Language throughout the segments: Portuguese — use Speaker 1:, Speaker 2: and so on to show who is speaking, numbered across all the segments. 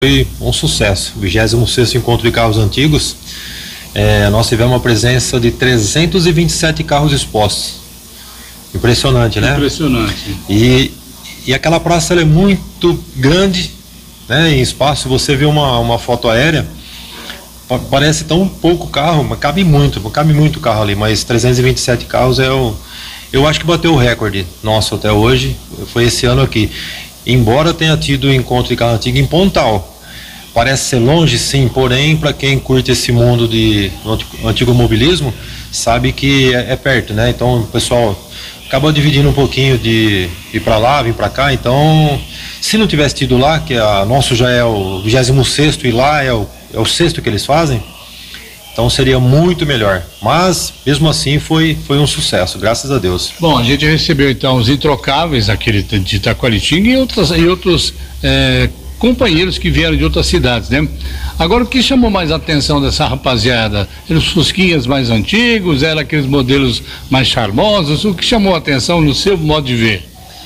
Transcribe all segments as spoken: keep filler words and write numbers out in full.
Speaker 1: Foi um sucesso. O vigésimo sexto Encontro de Carros Antigos, é, nós tivemos uma presença de trezentos e vinte e sete carros expostos. Impressionante, né?
Speaker 2: Impressionante.
Speaker 1: E, e aquela praça ela é muito grande, né? Em espaço, você vê uma, uma foto aérea, parece tão pouco carro, mas cabe muito, cabe muito carro ali, mas trezentos e vinte e sete carros é o... Eu acho que bateu o recorde nosso até hoje, foi esse ano aqui. Embora tenha tido o encontro de carro antigo em Pontal. Parece ser longe, sim, porém, para quem curte esse mundo de antigo mobilismo, sabe que é, é perto, né? Então, o pessoal acaba dividindo um pouquinho de ir para lá, vir para cá. Então, se não tivesse tido lá, que a nosso já é o vigésimo sexto e lá é o, é o sexto que eles fazem, então seria muito melhor. Mas, mesmo assim, foi, foi um sucesso, graças a Deus.
Speaker 2: Bom, a gente recebeu então os Introcáveis, aquele de Itaquaritinga, e, outras, e outros é, companheiros que vieram de outras cidades, né? Agora, o que chamou mais a atenção dessa rapaziada? Eram os Fusquinhas mais antigos, eram aqueles modelos mais charmosos? O que chamou a atenção no seu modo de ver?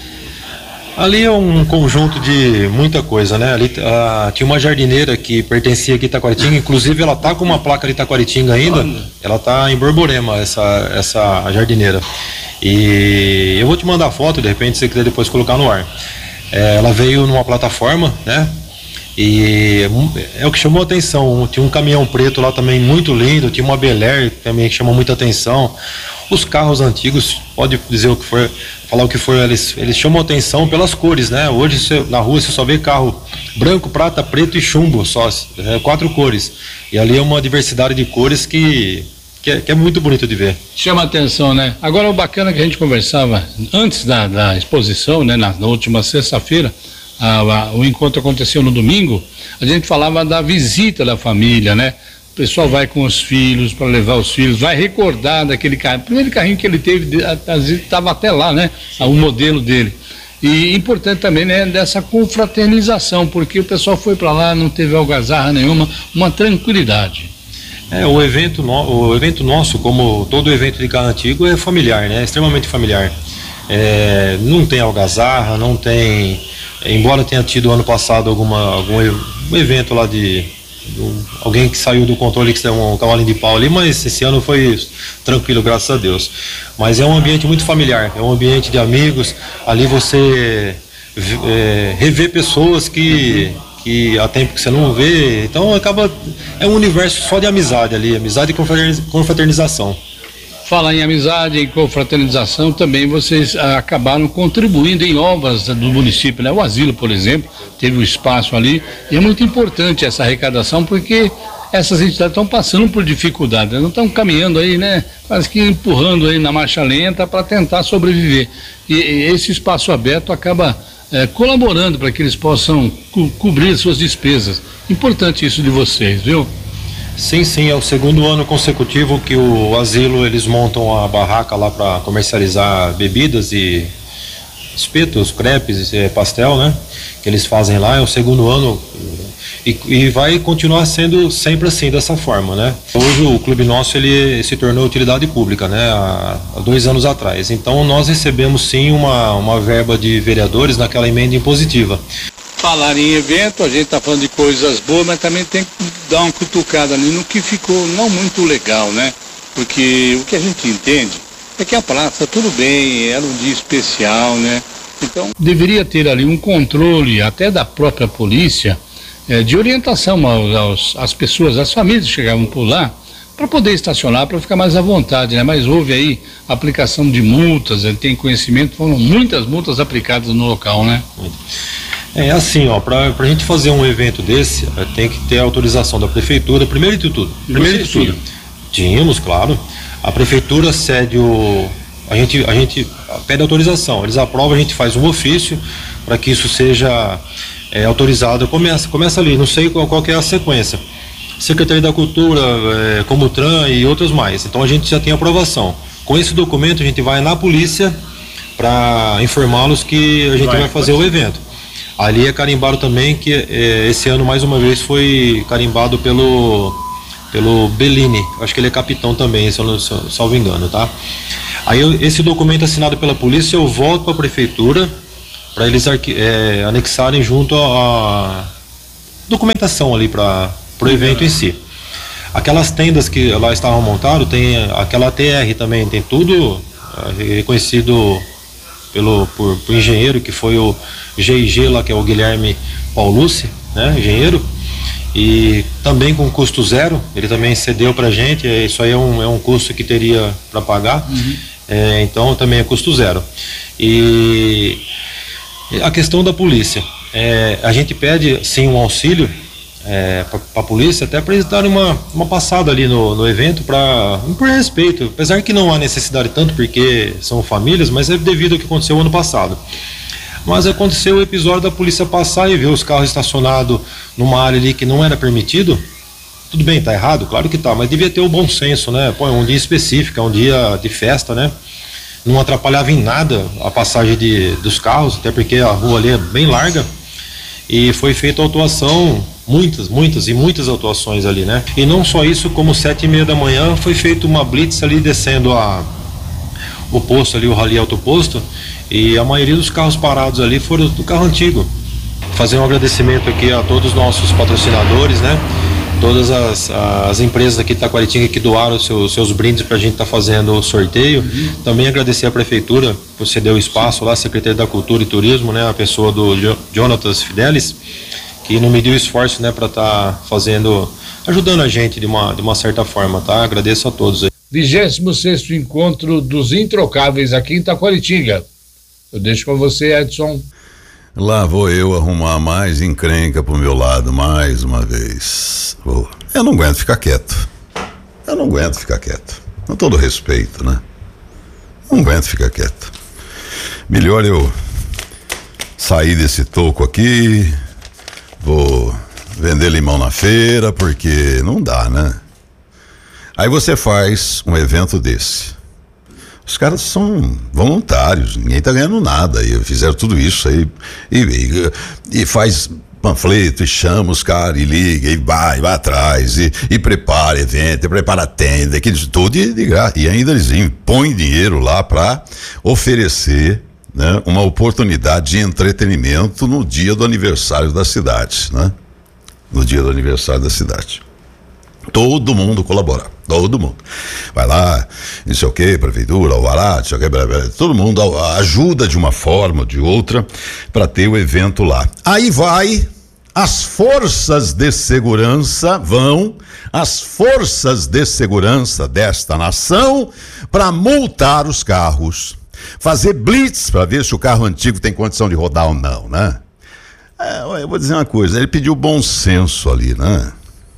Speaker 1: Ali é um conjunto de muita coisa, né? Ali ah, tinha uma jardineira que pertencia aqui a Itaquaritinga, inclusive ela tá com uma placa de Itaquaritinga ainda, Olha. Ela tá em Borborema, essa, essa jardineira. E eu vou te mandar a foto, de repente, se você quiser depois colocar no ar. É, ela veio numa plataforma, né? E é o que chamou a atenção. Tinha um caminhão preto lá também muito lindo, tinha uma Bel Air também que chamou muita atenção. Os carros antigos, pode dizer o que for, falar o que for, eles, eles chamam atenção pelas cores, né? Hoje você, na rua você só vê carro branco, prata, preto e chumbo, só é, quatro cores. E ali é uma diversidade de cores que, que, é, que é muito bonito de ver.
Speaker 2: Chama atenção, né? Agora o bacana que a gente conversava antes da, da exposição, né? Na, na última sexta-feira, a, a, o encontro aconteceu no domingo, a gente falava da visita da família, né? O pessoal vai com os filhos para levar os filhos, vai recordar daquele carro, primeiro carrinho que ele teve, às vezes estava até lá, né? O modelo dele. E importante também, né? Dessa confraternização, porque o pessoal foi para lá, não teve algazarra nenhuma, uma tranquilidade.
Speaker 1: É, o evento, no, o evento nosso, como todo evento de carro antigo, é familiar, né? É extremamente familiar. É, não tem algazarra, não tem, embora tenha tido ano passado alguma, algum evento lá de alguém que saiu do controle, que deu um cavalinho de pau ali, mas esse ano foi tranquilo, graças a Deus. Mas é um ambiente muito familiar, é um ambiente de amigos. Ali você é, revê pessoas que, que há tempo que você não vê, então acaba, é um universo só de amizade ali, amizade e confraternização.
Speaker 2: Falar em amizade e confraternização, também vocês ah, acabaram contribuindo em obras do município, né? O asilo, por exemplo, teve um espaço ali, e é muito importante essa arrecadação, porque essas entidades estão passando por dificuldades, não estão caminhando aí, né? Quase que empurrando aí na marcha lenta para tentar sobreviver. E, e esse espaço aberto acaba eh, colaborando para que eles possam co cobrir suas despesas. Importante isso de vocês, viu?
Speaker 1: Sim, sim, é o segundo ano consecutivo que o asilo, eles montam a barraca lá para comercializar bebidas e espetos, crepes, e pastel, né? Que eles fazem lá, é o segundo ano e, e vai continuar sendo sempre assim, dessa forma, né? Hoje o clube nosso, ele se tornou utilidade pública, né? Há, há dois anos atrás, então nós recebemos sim uma, uma verba de vereadores naquela emenda impositiva.
Speaker 2: Falar em evento, a gente está falando de coisas boas, mas também tem que dar uma cutucada ali no que ficou não muito legal, né? Porque o que a gente entende é que a praça, tudo bem, era um dia especial, né? Então, deveria ter ali um controle até da própria polícia, é, de orientação aos, aos, às pessoas, às famílias que chegavam por lá, para poder estacionar, para ficar mais à vontade, né? Mas houve aí aplicação de multas, ele tem conhecimento, foram muitas multas aplicadas no local, né?
Speaker 1: É assim, ó, para a gente fazer um evento desse, tem que ter a autorização da prefeitura, primeiro de tudo. Primeiro de tudo. Tínhamos, claro. A prefeitura cede o. A gente, a gente pede autorização, eles aprovam, a gente faz um ofício para que isso seja é, autorizado. Começa, começa ali, não sei qual, qual que é a sequência. Secretaria da Cultura, é, Comutran e outros mais. Então a gente já tem aprovação. Com esse documento a gente vai na polícia para informá-los que a gente vai, vai fazer o evento. Ali é carimbado também, que é, esse ano mais uma vez foi carimbado pelo pelo Bellini, acho que ele é capitão também, se eu não salvo engano, tá? Aí eu, esse documento assinado pela polícia, eu volto para a prefeitura para eles é, anexarem junto a, documentação ali para o evento em si. Aquelas tendas que lá estavam montadas, tem aquela T R também, tem tudo reconhecido pelo, por, por engenheiro, que foi o G I G lá, que é o Guilherme Paulucci, né, engenheiro, e também com custo zero, ele também cedeu pra gente, isso aí é um, é um custo que teria para pagar, uhum. é, então também é custo zero. E a questão da polícia, é, a gente pede sim um auxílio é, para a polícia, até para eles darem uma, uma passada ali no, no evento, para por respeito, apesar que não há necessidade tanto porque são famílias, mas é devido ao que aconteceu ano passado. Mas aconteceu o episódio da polícia passar e ver os carros estacionados numa área ali que não era permitido. Tudo bem, tá errado? Claro que tá, mas devia ter o bom senso, né? Pô, é um dia específico, é um dia de festa, né? Não atrapalhava em nada a passagem de, dos carros, até porque a rua ali é bem larga. E foi feita autuação, muitas, muitas e muitas autuações ali, né? E não só isso, como sete e meia da manhã foi feita uma blitz ali descendo a, o posto ali, o Rally Alto Posto. E a maioria dos carros parados ali foram do carro antigo. Fazer um agradecimento aqui a todos os nossos patrocinadores, né? Todas as, as empresas aqui de Taquaritinga que doaram seus, seus brindes para a gente estar tá fazendo o sorteio. Uhum. Também agradecer a prefeitura por ceder o espaço lá, a Secretaria da Cultura e Turismo, né? A pessoa do jo, Jonatas Fidelis, que não mediu esforço, né? Para estar tá fazendo, ajudando a gente de uma, de uma certa forma, tá? Agradeço a todos aí.
Speaker 3: vigésimo sexto Encontro dos Introcáveis aqui em Taquaritinga. Eu deixo com você, Edson.
Speaker 4: Lá vou eu arrumar mais encrenca pro meu lado, mais uma vez. Vou. Eu não aguento ficar quieto. Eu não aguento ficar quieto. Com todo respeito, né? Não aguento ficar quieto. Melhor eu sair desse toco aqui, vou vender limão na feira, porque não dá, né? Aí você faz um evento desse. Os caras são voluntários, ninguém tá ganhando nada, e fizeram tudo isso aí, e, e, e faz panfleto, e chama os caras, e liga, e vai, vai atrás, e, e prepara evento, e prepara tenda, aquilo tudo, e, de graça, e ainda eles põem dinheiro lá para oferecer, né, uma oportunidade de entretenimento no dia do aniversário da cidade, né? No dia do aniversário da cidade. Todo mundo colabora, todo mundo. Vai lá, não sei o que, prefeitura, alvará, não sei o que, blá, blá, todo mundo ajuda de uma forma ou de outra para ter o evento lá. Aí vai, as forças de segurança vão, as forças de segurança desta nação, para multar os carros, fazer blitz para ver se o carro antigo tem condição de rodar ou não, né? É, eu vou dizer uma coisa, ele pediu bom senso ali, né?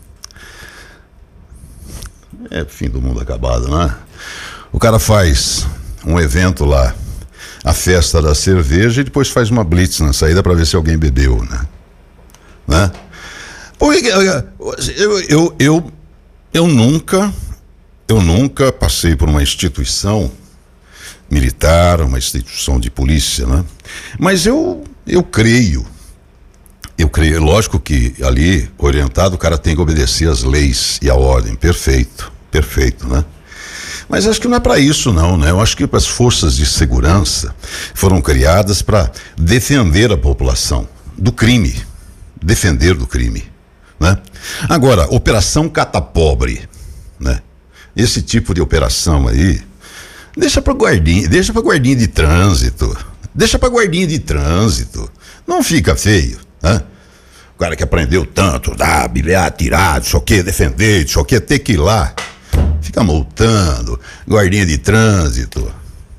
Speaker 4: É fim do mundo acabado, né? O cara faz um evento lá, a festa da cerveja, e depois faz uma blitz na saída para ver se alguém bebeu, né? Né? Porque eu, eu, eu, eu nunca, eu nunca passei por uma instituição militar, uma instituição de polícia, né? Mas eu, eu creio, eu creio, lógico que ali, orientado, o cara tem que obedecer às leis e à ordem, perfeito, perfeito, né? Mas acho que não é para isso não, né? Eu acho que as forças de segurança foram criadas para defender a população do crime, defender do crime, né? Agora, operação catapobre, né? Esse tipo de operação aí, deixa para guardinha, deixa para guardinha de trânsito, deixa para guardinha de trânsito, não fica feio, né? O cara que aprendeu tanto, dar, bilhar, tirar, não sei o que, defender, não sei o que, ter que ir lá, fica multando, guardinha de trânsito.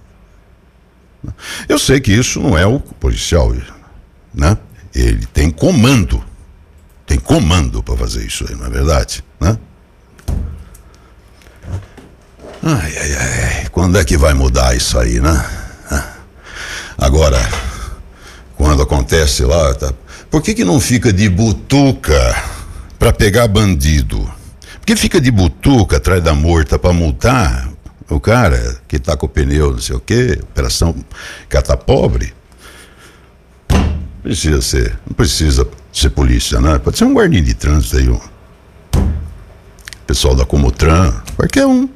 Speaker 4: Eu sei que isso não é o policial, né? Ele tem comando, tem comando para fazer isso aí, não é verdade, né? Ai, ai, ai, quando é que vai mudar isso aí, né? Agora, quando acontece lá, tá, por que que não fica de butuca para pegar bandido? Por que fica de butuca atrás da morta para multar o cara que tá com o pneu, não sei o quê, operação catapobre? Precisa ser, não precisa ser polícia, né? Pode ser um guardinha de trânsito aí, um pessoal da Comutran, qualquer um.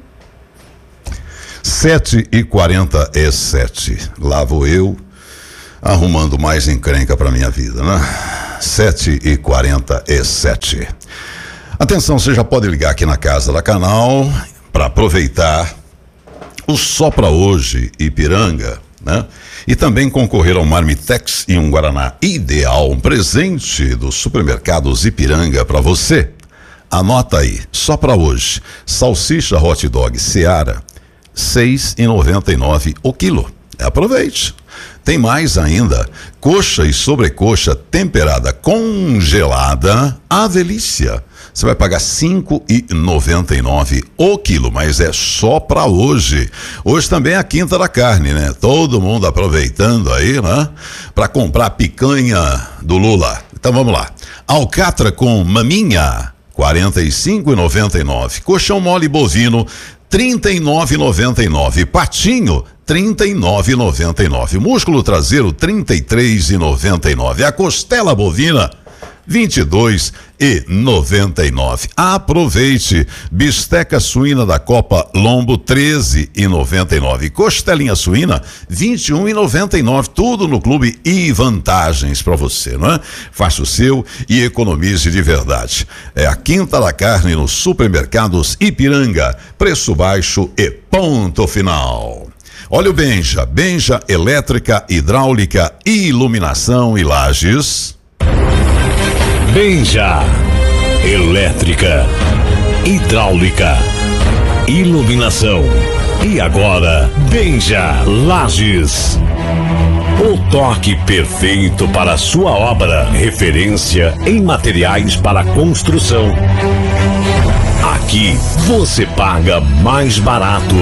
Speaker 4: Sete e quarenta e sete, lá vou eu arrumando mais encrenca pra minha vida, né? sete e quarenta e sete. Atenção, você já pode ligar aqui na Casa da Canal para aproveitar o Só Pra Hoje Ipiranga, né? E também concorrer ao Marmitex e um Guaraná Ideal, um presente dos supermercados Ipiranga para você. Anota aí, só para hoje, salsicha hot dog Seara, seis e noventa e nove o quilo. Aproveite. Tem mais ainda, coxa e sobrecoxa temperada congelada, a delícia. Você vai pagar cinco e noventa e nove o quilo, mas é só para hoje. Hoje também é a quinta da carne, né? Todo mundo aproveitando aí, né? Para comprar picanha do Lula. Então vamos lá. Alcatra com maminha, quarenta e cinco e noventa e nove. Colchão mole bovino, trinta e nove e noventa e nove. Patinho, trinta e nove e noventa e nove. Músculo traseiro, trinta e três e noventa e nove. A costela bovina, vinte e dois e noventa e nove. Aproveite. Bisteca suína da Copa Lombo, treze e noventa e nove. Costelinha suína, vinte e um e noventa e nove. Tudo no clube e vantagens para você, não é? Faça o seu e economize de verdade. É a quinta da carne nos supermercados Ipiranga. Preço baixo e ponto final. Olha o Benja. Benja Elétrica, Hidráulica, Iluminação e Lajes.
Speaker 5: Benja Elétrica, Hidráulica, Iluminação e agora Benja Lajes. O toque perfeito para a sua obra, referência em materiais para construção. Aqui você paga mais barato.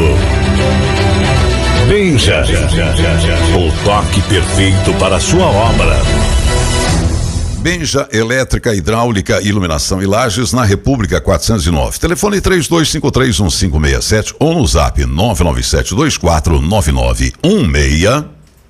Speaker 5: Benja, o toque perfeito para a sua obra.
Speaker 4: Benja Elétrica, Hidráulica, Iluminação e Lajes, na República quatrocentos e nove. Telefone três dois cinco três um cinco seis sete ou no zap nove nove sete dois quatro nove nove um seis.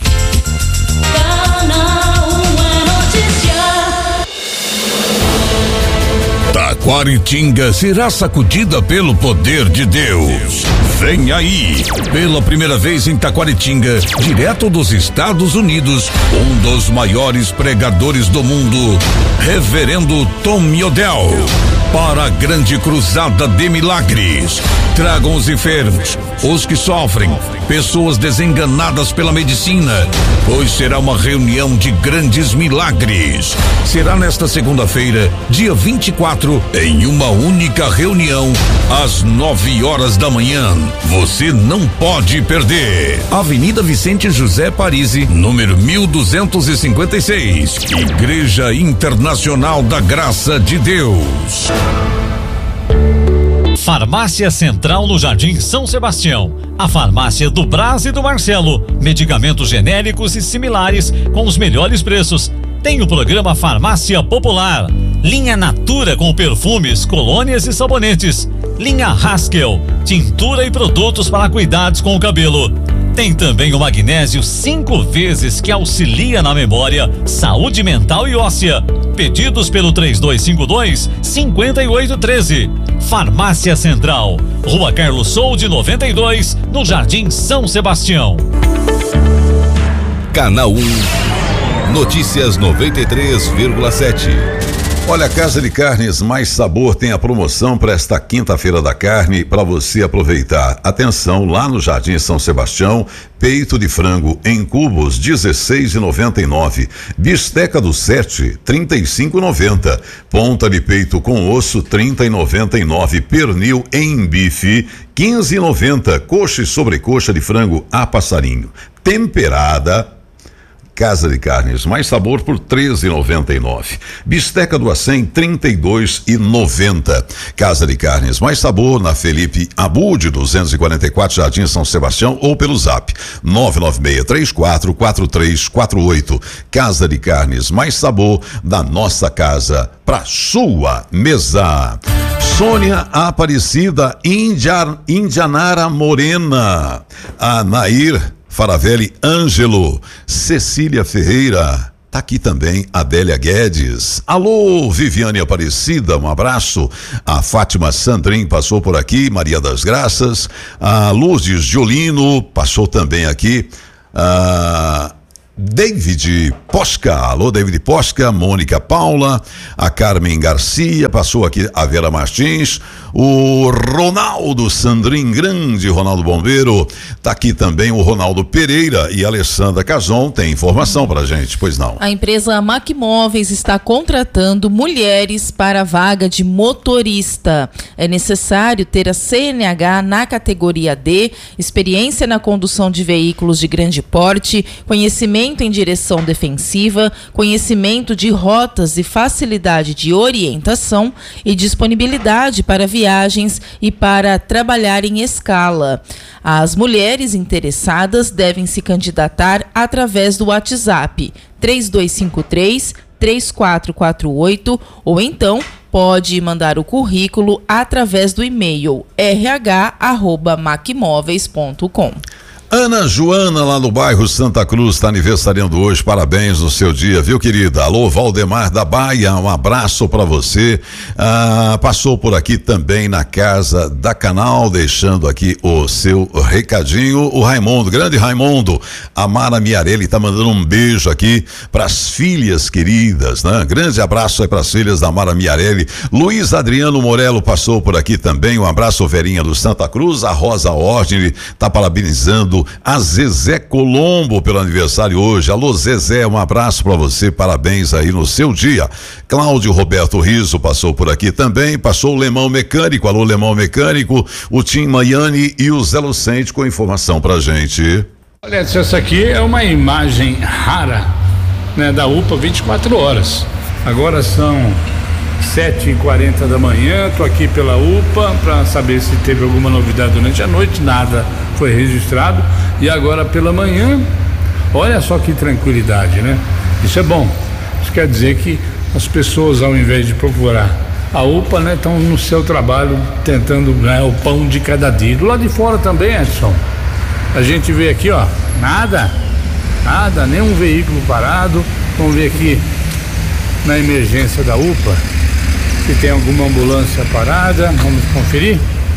Speaker 6: Taquaritinga será sacudida pelo poder de Deus. Vem aí, pela primeira vez em Taquaritinga, direto dos Estados Unidos, um dos maiores pregadores do mundo, Reverendo Tom Miodel, para a grande cruzada de milagres. Tragam os enfermos, os que sofrem, pessoas desenganadas pela medicina, pois será uma reunião de grandes milagres. Será nesta segunda-feira, dia vinte e quatro, em uma única reunião, às nove horas da manhã. Você não pode perder. Avenida Vicente José Parisi, número mil duzentos e cinquenta e seis. Igreja Internacional da Graça de Deus.
Speaker 7: Farmácia Central no Jardim São Sebastião. A farmácia do Brás e do Marcelo. Medicamentos genéricos e similares com os melhores preços. Tem o programa Farmácia Popular. Linha Natura com perfumes, colônias e sabonetes. Linha Haskell, tintura e produtos para cuidados com o cabelo. Tem também o magnésio cinco vezes que auxilia na memória, saúde mental e óssea. Pedidos pelo três dois cinco dois, cinco oito um três. Farmácia Central, Rua Carlos Solde noventa e dois, no Jardim São Sebastião.
Speaker 6: Canal um, Notícias noventa e três vírgula sete.
Speaker 4: Olha, a Casa de Carnes Mais Sabor tem a promoção para esta quinta-feira da carne para você aproveitar. Atenção, lá no Jardim São Sebastião, peito de frango em cubos, dezesseis e noventa e nove. Bisteca do sete, trinta e cinco e noventa. Ponta de peito com osso, trinta e noventa e nove. Pernil em bife, quinze e noventa. Coxa e sobrecoxa de frango a passarinho, temperada. Casa de Carnes Mais Sabor por treze e noventa e nove. Bisteca do Acém, trinta e dois e noventa. Casa de Carnes Mais Sabor na Felipe Abude duzentos e quarenta e quatro, Jardim São Sebastião, ou pelo zap nove nove seis três quatro quatro três quatro oito. Casa de Carnes Mais Sabor, da nossa casa pra sua mesa. Sônia Aparecida Indiar, Indianara Morena, a Nair Faravelli Ângelo, Cecília Ferreira, tá aqui também Adélia Guedes. Alô, Viviane Aparecida, um abraço. A Fátima Sandrin passou por aqui, Maria das Graças. A Lourdes Giolino passou também aqui. A David Posca. Alô, David Posca, Mônica Paula, a Carmen Garcia, passou aqui a Vera Martins, o Ronaldo Sandrin Grande, Ronaldo Bombeiro, tá aqui também o Ronaldo Pereira e a Alessandra Cazon tem informação pra gente, pois não.
Speaker 8: A empresa Macmóveis está contratando mulheres para a vaga de motorista. É necessário ter a C N H na categoria D, experiência na condução de veículos de grande porte, conhecimento em direção defensiva, conhecimento de rotas e facilidade de orientação e disponibilidade para viagens e para trabalhar em escala. As mulheres interessadas devem se candidatar através do WhatsApp três dois cinco três, três quatro quatro oito ou então pode mandar o currículo através do e-mail r h arroba macmóveis ponto com.
Speaker 4: Ana Joana, lá no bairro Santa Cruz, está aniversariando hoje, parabéns no seu dia, viu, querida? Alô, Valdemar da Baia, um abraço para você. Ah, passou por aqui também na casa da Canal, deixando aqui o seu recadinho, o Raimundo, grande Raimundo. A Mara Miarelli tá mandando um beijo aqui para as filhas queridas, né? Grande abraço aí para as filhas da Mara Miarelli. Luiz Adriano Morello passou por aqui também, um abraço, Verinha do Santa Cruz. A Rosa Ordem tá parabenizando a Zezé Colombo pelo aniversário hoje. Alô, Zezé, um abraço pra você, parabéns aí no seu dia. Cláudio Roberto Riso passou por aqui também, passou o Lemão Mecânico. Alô, Lemão Mecânico, o Tim Maiani e o Zé Lucente com informação pra gente.
Speaker 3: Olha, essa aqui é uma imagem rara, né, da U P A vinte e quatro horas. Agora são sete e quarenta da manhã, tô aqui pela U P A para saber se teve alguma novidade durante a noite, nada foi registrado. E agora pela manhã, olha só que tranquilidade, né? Isso é bom. Isso quer dizer que as pessoas, ao invés de procurar a U P A, né, estão no seu trabalho tentando ganhar o pão de cada dia. Do lado de fora também, Edson, a gente vê aqui, ó, nada, nada, nenhum veículo parado. Vamos ver aqui na emergência da U P A se tem alguma ambulância parada. Vamos conferir.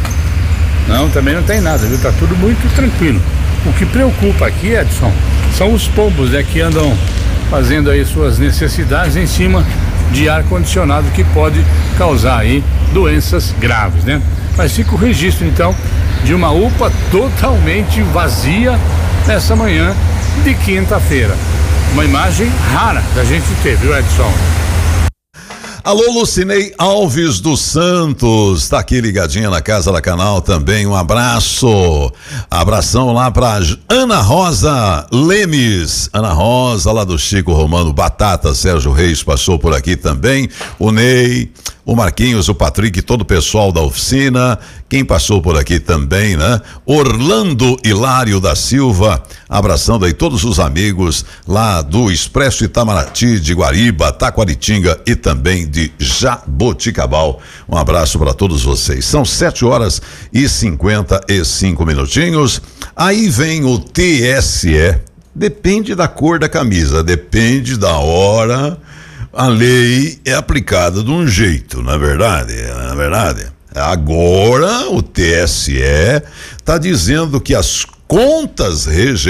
Speaker 3: Não, também não tem nada, viu? Tá tudo muito tranquilo. O que preocupa aqui, Edson, são os pombos, né, que andam fazendo aí suas necessidades em cima de ar-condicionado, que pode causar aí doenças graves, né? Mas fica o registro, então, de uma U P A totalmente vazia nessa manhã de quinta-feira. Uma imagem rara da gente ter, viu, Edson?
Speaker 4: Alô, Lucinei Alves dos Santos, tá aqui ligadinha na casa da Canal também, um abraço, abração lá pra Ana Rosa Lemes, Ana Rosa lá do Chico Romano Batata, Sérgio Reis passou por aqui também, o Ney, o Marquinhos, o Patrick, todo o pessoal da oficina, quem passou por aqui também, né? Orlando Hilário da Silva, abraçando aí todos os amigos lá do Expresso Itamaraty de Guariba, Taquaritinga e também de Jaboticabal. Um abraço para todos vocês. São sete horas e cinquenta e cinco minutinhos. Aí vem o T S E. Depende da cor da camisa, depende da hora. A lei é aplicada de um jeito, não é verdade? Não é verdade? Agora o T S E está dizendo que as contas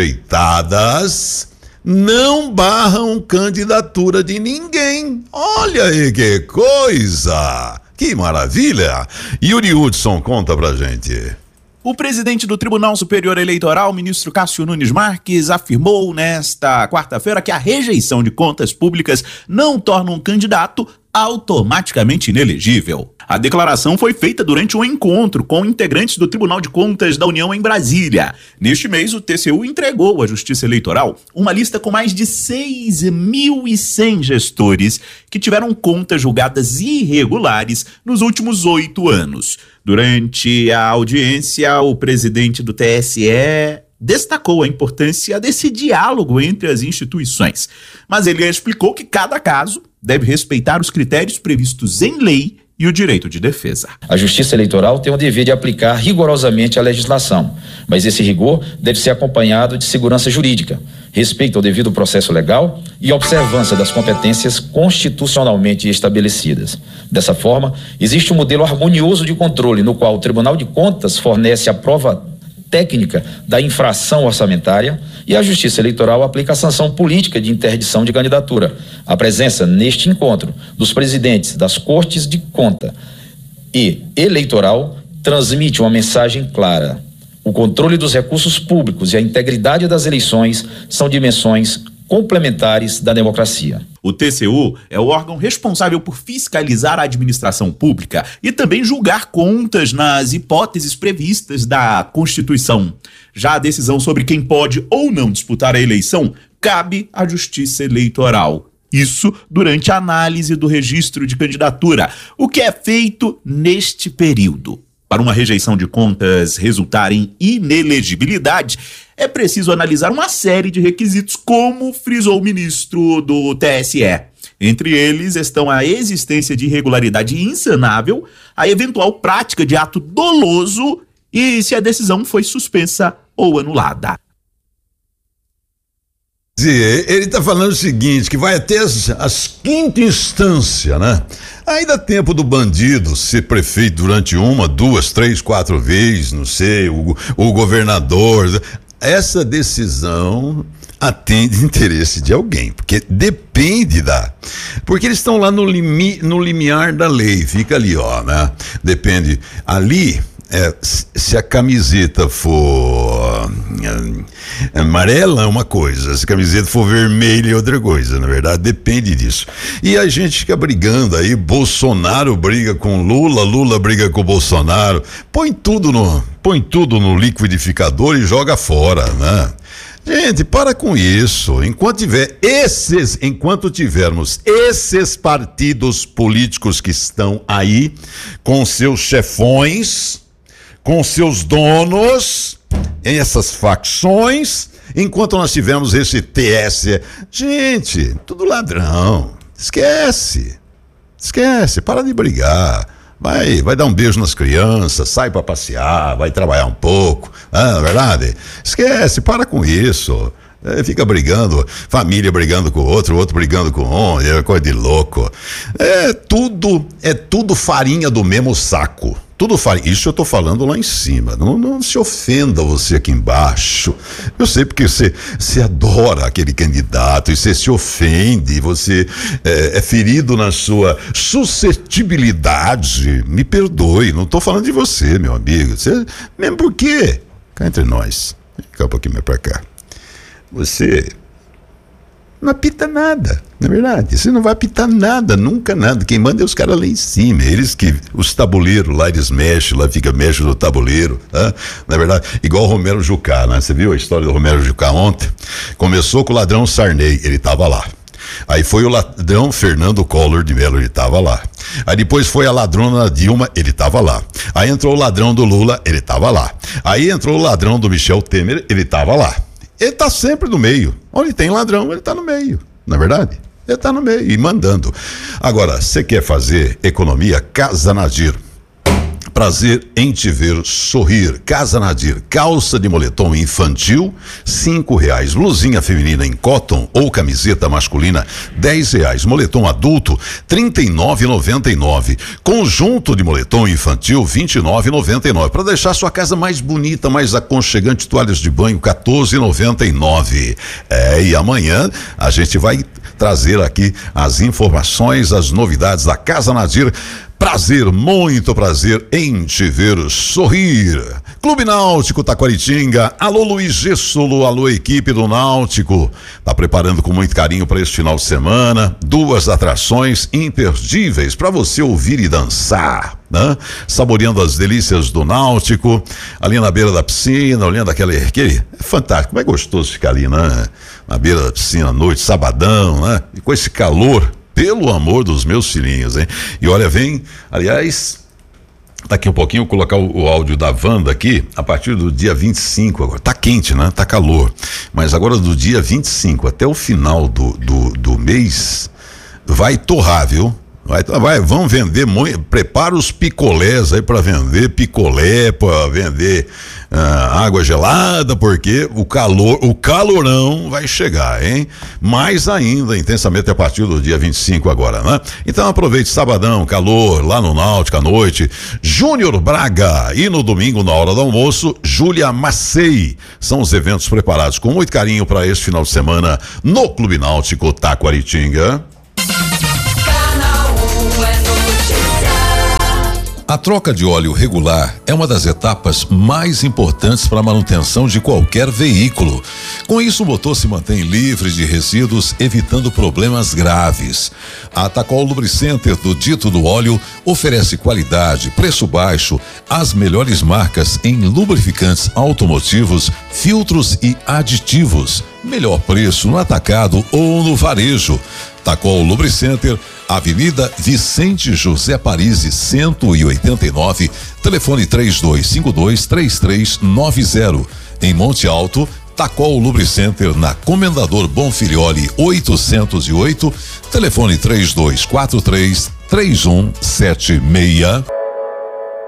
Speaker 4: rejeitadas não barram candidatura de ninguém. Olha aí que coisa! Que maravilha! Yuri Hudson, conta pra gente.
Speaker 9: O presidente do Tribunal Superior Eleitoral, ministro Cássio Nunes Marques, afirmou nesta quarta-feira que a rejeição de contas públicas não torna um candidato automaticamente inelegível. A declaração foi feita durante um encontro com integrantes do Tribunal de Contas da União em Brasília. Neste mês, o T C U entregou à Justiça Eleitoral uma lista com mais de seis mil e cem gestores que tiveram contas julgadas irregulares nos últimos oito anos. Durante a audiência, o presidente do T S E destacou a importância desse diálogo entre as instituições, mas ele explicou que cada caso deve respeitar os critérios previstos em lei e o direito de defesa.
Speaker 10: A Justiça Eleitoral tem o dever de aplicar rigorosamente a legislação, mas esse rigor deve ser acompanhado de segurança jurídica, respeito ao devido processo legal e observância das competências constitucionalmente estabelecidas. Dessa forma, existe um modelo harmonioso de controle no qual o Tribunal de Contas fornece a prova técnica da infração orçamentária e a Justiça Eleitoral aplica a sanção política de interdição de candidatura. A presença neste encontro dos presidentes das Cortes de Conta e Eleitoral transmite uma mensagem clara. O controle dos recursos públicos e a integridade das eleições são dimensões complementares da democracia.
Speaker 9: O T C U é o órgão responsável por fiscalizar a administração pública e também julgar contas nas hipóteses previstas da Constituição. Já a decisão sobre quem pode ou não disputar a eleição cabe à Justiça Eleitoral. Isso durante a análise do registro de candidatura, o que é feito neste período. Para uma rejeição de contas resultar em inelegibilidade, é preciso analisar uma série de requisitos, como frisou o ministro do T S E. Entre eles estão a existência de irregularidade insanável, a eventual prática de ato doloso e se a decisão foi suspensa ou anulada.
Speaker 4: Ele está falando o seguinte, que vai até as, as quinta instância, né? Aí dá tempo do bandido ser prefeito durante uma, duas, três, quatro vezes, não sei, o, o governador. Essa decisão atende interesse de alguém, porque depende da... Porque eles estão lá no, limi, no limiar da lei, fica ali, ó, né? Depende, ali... É, se a camiseta for é, amarela é uma coisa, se a camiseta for vermelha é outra coisa, na verdade depende disso. E a gente fica brigando aí, Bolsonaro briga com Lula, Lula briga com Bolsonaro, põe tudo no, põe tudo no liquidificador e joga fora, né? Gente, para com isso. Enquanto tiver esses, enquanto tivermos esses partidos políticos que estão aí com seus chefões, com seus donos, essas facções, enquanto nós tivermos esse T S, gente, tudo ladrão, esquece, esquece, para de brigar, vai, vai dar um beijo nas crianças, sai para passear, vai trabalhar um pouco, não é verdade? Esquece, para com isso. É, fica brigando, família brigando com o outro, outro brigando com um, é coisa de louco. É tudo, é tudo farinha do mesmo saco. Tudo farinha. Isso eu tô falando lá em cima. Não, não se ofenda você aqui embaixo. Eu sei porque você, você adora aquele candidato e você se ofende, você é, é ferido na sua suscetibilidade. Me perdoe, não tô falando de você, meu amigo. Você, mesmo porque, cá entre nós, vem cá um pouquinho mais pra cá. Você não apita nada, não é verdade? Você não vai apitar nada, nunca nada. Quem manda é os caras lá em cima, eles que, os tabuleiros lá, eles mexem, lá fica, mexem no tabuleiro, tá? Na verdade, igual o Romero Jucá, né? Você viu a história do Romero Jucá ontem? Começou com o ladrão Sarney, ele tava lá. Aí foi o ladrão Fernando Collor de Mello, ele tava lá. Aí depois foi a ladrona Dilma, ele tava lá. Aí entrou o ladrão do Lula, ele tava lá. Aí entrou o ladrão do Michel Temer, ele tava lá. Ele tá sempre no meio. Onde tem ladrão, ele tá no meio. Não é verdade? Ele tá no meio e mandando. Agora, você quer fazer economia? Casa Nadir. Prazer em te ver sorrir. Casa Nadir, calça de moletom infantil, cinco reais. Blusinha feminina em cotton ou camiseta masculina, dez reais. Moletom adulto, trinta e nove reais e noventa e nove centavos. Conjunto de moletom infantil, vinte e nove reais e noventa e nove centavos. Para deixar sua casa mais bonita, mais aconchegante, toalhas de banho, quatorze reais e noventa e nove centavos. É, e amanhã a gente vai trazer aqui as informações, as novidades da Casa Nadir. Prazer, muito prazer em te ver sorrir. Clube Náutico Taquaritinga, alô Luiz Gessolo, alô equipe do Náutico. Tá preparando com muito carinho para este final de semana duas atrações imperdíveis para você ouvir e dançar, né? Saboreando as delícias do Náutico, ali na beira da piscina, olhando aquele, aquele é fantástico, como é gostoso ficar ali, né? Na beira da piscina à noite, sabadão, né? E com esse calor. Pelo amor dos meus filhinhos, hein? E olha, vem, aliás, daqui um pouquinho eu vou colocar o, o áudio da Wanda aqui, a partir do dia vinte e cinco agora. Tá quente, né? Tá calor. Mas agora do dia vinte e cinco até o final do, do, do mês, vai torrar, viu? Vai, vai, vão vender muito, prepara os picolés aí para vender picolé, para vender ah, água gelada, porque o calor, o calorão vai chegar, hein? Mais ainda, intensamente a partir do dia vinte e cinco agora, né? Então aproveite sabadão, calor, lá no Náutico à noite, Júnior Braga, e no domingo na hora do almoço, Júlia Macei. São os eventos preparados com muito carinho para este final de semana no Clube Náutico Taquaritinga.
Speaker 11: A troca de óleo regular é uma das etapas mais importantes para a manutenção de qualquer veículo. Com isso, o motor se mantém livre de resíduos, evitando problemas graves. A Tacol Lubricenter do Dito do Óleo oferece qualidade, preço baixo, as melhores marcas em lubrificantes automotivos, filtros e aditivos. Melhor preço no atacado ou no varejo. Tacol Lubricenter, Avenida Vicente José Parisi, cento e oitenta e nove, telefone três dois cinco dois, três três nove zero. Em Monte Alto, Tacol Lubricenter na Comendador Bonfilioli oitocentos e oito, telefone três dois quatro três, três um sete seis.